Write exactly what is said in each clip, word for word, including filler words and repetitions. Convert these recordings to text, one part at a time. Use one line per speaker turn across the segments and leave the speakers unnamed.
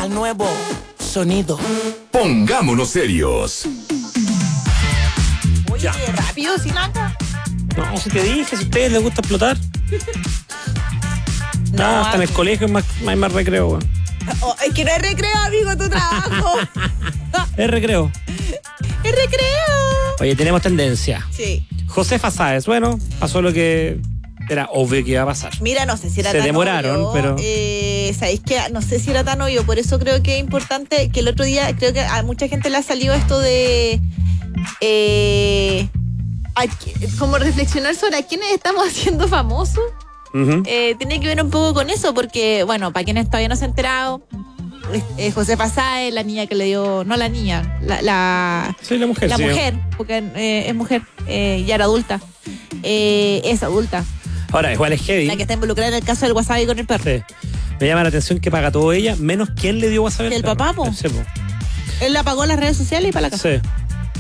al nuevo sonido.
Pongámonos serios.
Oye,
Ya.
qué rápido, Sinaca.
No, si te dije, si a ustedes les gusta explotar. No, ah, hasta en el colegio hay más, hay más recreo, weón.
Oh, es que no es recreo, amigo, tu trabajo.
Es recreo.
Es recreo.
Oye, tenemos tendencia.
Sí.
Josefa Sáez, bueno, pasó lo que era obvio que iba a pasar.
Mira, no sé si era
Se
tan
demoraron,
obvio,
pero-
Eh, ¿Sabéis qué? No sé si era tan obvio, por eso creo que es importante que el otro día, creo que a mucha gente le ha salido esto de... Eh, a qui- como reflexionar sobre a quiénes estamos haciendo famosos.
Uh-huh.
Eh, tiene que ver un poco con eso, porque, bueno, para quienes todavía no se han enterado, eh, Josefa Sáez, la niña que le dio, no la niña, la, la,
Sí, la mujer,
la
sí.
mujer, porque eh, es mujer, eh, ya era adulta, eh, es adulta,
Ahora, igual es heavy.
la que está involucrada en el caso del wasabi con el perro.
Sí. Me llama la atención que paga todo ella, menos quién le dio WhatsApp. al
¿El
perro.
papá, po?
Sí, po.
Él la pagó en las redes sociales y para la casa.
Sí.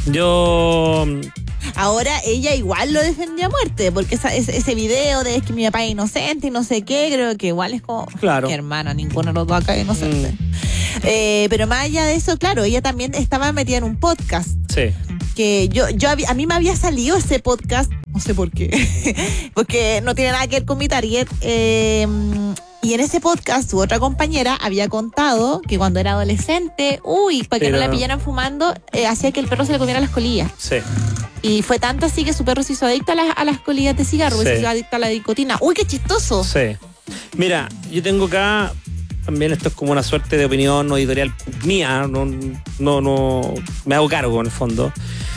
Yo.
Ahora ella igual lo defendía a muerte, porque esa, ese, ese video de es que mi papá es inocente y no sé qué, creo que igual es como...
Claro.
Mi hermana, ninguno de los dos acá es inocente.
Mm.
Eh, pero más allá de eso, claro, ella también estaba metida en un podcast.
Sí.
Que yo, yo había- a mí me había salido ese podcast, no sé por qué, porque no tiene nada que ver con mi target. eh, y en ese podcast su otra compañera había contado que cuando era adolescente, uy, para que
Pero-
no la pillaran fumando, eh, hacía que el perro se le comiera las colillas.
Sí.
Y fue tanto así que su perro se hizo adicto a las, a las colillas de cigarro,
Sí.
se hizo adicto a la nicotina. Uy, qué chistoso.
Sí. Mira, yo tengo acá. También esto es como una suerte de opinión no editorial mía. No, no, no. Me hago cargo en el fondo.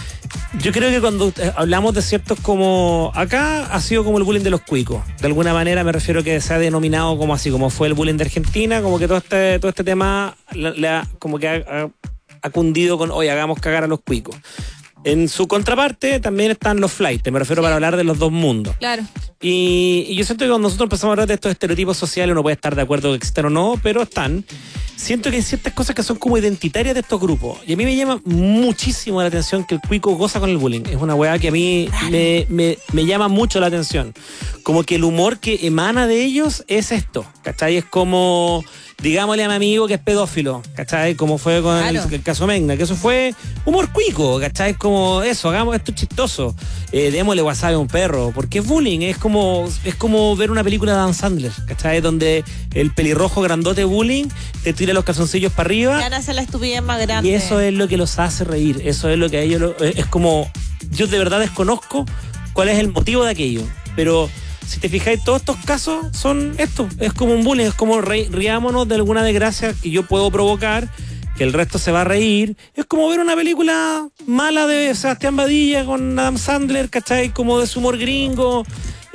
Yo creo que cuando hablamos de ciertos como... Acá ha sido como el bullying de los cuicos. De alguna manera me refiero que se ha denominado como así, como fue el bullying de Argentina, como que todo este, todo este tema le, le ha, como que ha, ha, ha cundido con, oye, hagamos cagar a los cuicos. En su contraparte también están los flights, me refiero para hablar de los dos mundos.
Claro.
Y, y yo siento que cuando nosotros empezamos a hablar de estos estereotipos sociales, uno puede estar de acuerdo que existen o no, pero están. Siento que hay ciertas cosas que son como identitarias de estos grupos. Y a mí me llama muchísimo la atención que el cuico goza con el bullying. Es una weá que a mí me, me, me llama mucho la atención. Como que el humor que emana de ellos es esto, ¿cachai? Es como... Digámosle a mi amigo que es pedófilo, ¿cachai? Como fue con
Claro.
el, el caso Megna, que eso fue humor cuico, ¿cachai? Como eso, hagamos esto chistoso. Eh, démosle wasabi a un perro, porque es bullying, es como, es como ver una película de Adam Sandler, ¿cachai? Donde el pelirrojo grandote bullying te tira los calzoncillos para arriba.
Ya nace la estupidez más grande.
Y eso es lo que los hace reír, eso es lo que a ellos, lo- es como, yo de verdad desconozco cuál es el motivo de aquello, pero si te fijáis, todos estos casos son esto, es como un bullying, es como re- riámonos de alguna desgracia que yo puedo provocar, que el resto se va a reír, es como ver una película mala de Sebastián Badilla con Adam Sandler, ¿cachai? Como de su humor gringo,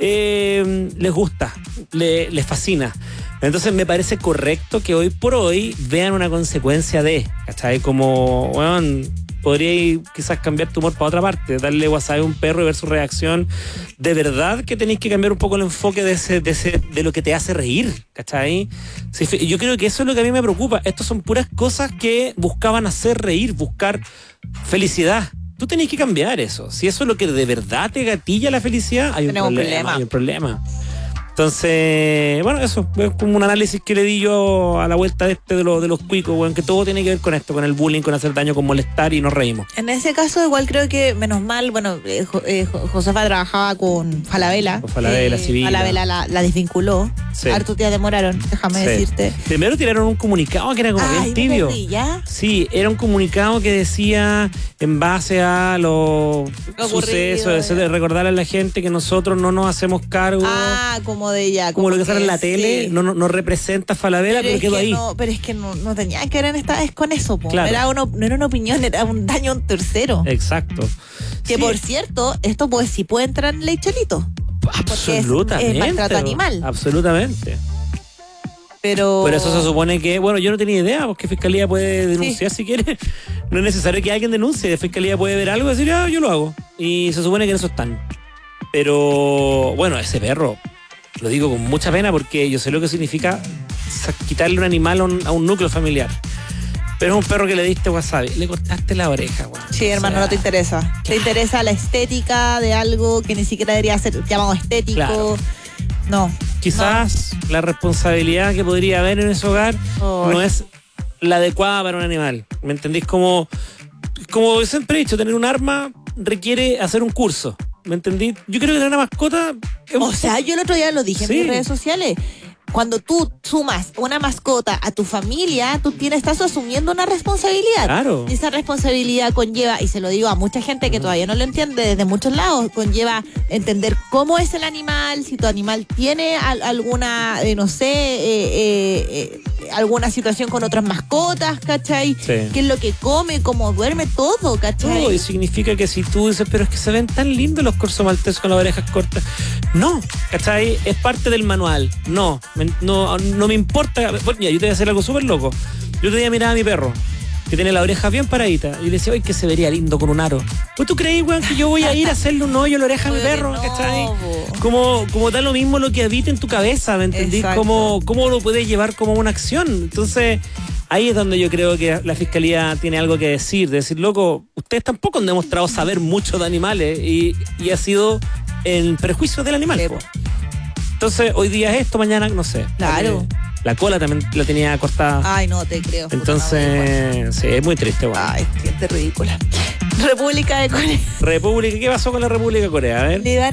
eh, les gusta, le- les fascina. Entonces me parece correcto que hoy por hoy vean una consecuencia de, ¿cachai? Como, weón, podríais quizás cambiar tu humor para otra parte, darle wasabi a un perro y ver su reacción. De verdad que tenéis que cambiar un poco el enfoque de ese, de ese, de lo que te hace reír, ¿cachai? Sí, fe- yo creo que eso es lo que a mí me preocupa. Estos son puras cosas que buscaban hacer reír, buscar felicidad. Tú tenés que cambiar eso. Si eso es lo que de verdad te gatilla la felicidad, hay un
Tenemos un
problema,
problema.
hay un problema. Entonces, bueno, eso es como un análisis que le di yo a la vuelta de este de, lo, de los cuicos, weón, que todo tiene que ver con esto, con el bullying, con hacer daño, con molestar y nos reímos.
En ese caso, igual creo que, menos mal, bueno, eh, Jo- eh, Jo- Josefa trabajaba con Falabella.
Con Falabella, Sibila.
Falabella la, la desvinculó.
Sí.
Hartos días demoraron, déjame
Sí.
decirte.
Primero tiraron un comunicado que era como
Ay,
bien tibio.
me perdí, ¿ya?
Sí, era un comunicado que decía en base a los
Lo
sucesos,
ocurrido,
etcétera,
ya.
recordarle a la gente que nosotros no nos hacemos cargo.
Ah, como de ella.
como lo que sale en la tele,
sí.
no, no, no representa a Falabella, pero,
es
quedó
que
ahí.
No, pero es que no, no tenía que ver en esta vez con eso, po.
Claro.
Era uno, no era una opinión, era un daño a un tercero.
Exacto.
Que
Sí,
por cierto, esto pues sí puede entrar en ley cholito.
absolutamente.
es maltrato animal.
Absolutamente.
Pero.
Por eso se supone que, bueno, yo no tenía idea, porque Fiscalía puede denunciar si quiere. No es necesario que alguien denuncie. De Fiscalía puede ver algo y decir, ah, yo lo hago. Y se supone que en eso están. Pero, bueno, ese perro, lo digo con mucha pena porque yo sé lo que significa sa- quitarle un animal a un, a un núcleo familiar. Pero es un perro que le diste wasabi. Le cortaste la oreja, weón.
Sí, hermano,
O sea,
no te interesa. Te interesa la estética de algo que ni siquiera debería ser llamado estético.
Claro.
No.
Quizás la responsabilidad que podría haber en ese hogar
Oh.
no es la adecuada para un animal. ¿Me entendís? Como, como siempre he dicho, tener un arma requiere hacer un curso. ¿Me entendí? Yo creo que tener una mascota... Es
O sea, yo el otro día lo dije
Sí.
en mis redes sociales. Cuando tú sumas una mascota a tu familia, tú tienes, estás asumiendo una responsabilidad.
Claro.
Y esa responsabilidad conlleva, y se lo digo a mucha gente que todavía no lo entiende desde muchos lados, conlleva entender cómo es el animal, si tu animal tiene al- alguna, eh, no sé, eh, eh, eh, alguna situación con otras mascotas, ¿cachai?
Sí.
¿Qué es lo que come, cómo duerme, todo, ¿cachai?
todo, y significa que si tú dices, pero es que se ven tan lindos los corsos malteses con las orejas cortas. No, ¿cachai? Es parte del manual. No, me- no, no me importa. Bueno, mira, yo te voy a hacer algo súper loco. Yo te día miraba a mi perro, que tiene la oreja bien paradita, y le decía, ay, que se vería lindo con un aro. ¿Pues tú crees, weón, que yo voy a ir a hacerle un hoyo a la oreja a mi
Obvio que
perro?
no,
¿Cachai?
bo.
Como, como da lo mismo lo que habita en tu cabeza, ¿me entendís?
Exacto.
Cómo, cómo lo puedes llevar como una acción. Entonces, ahí es donde yo creo que la fiscalía tiene algo que decir, de decir, loco, ustedes tampoco han demostrado saber mucho de animales y, y ha sido en perjuicio del animal.
Sí,
po.
po.
Entonces, hoy día es esto, mañana no sé.
Claro.
Porque la cola también la tenía cortada.
Ay, no te creo. puta, no, igual.
Entonces, sí, es muy triste, weón.
Ay, gente ridícula. República de Corea.
República, ¿qué pasó con la República de Corea? A ver.
Le dan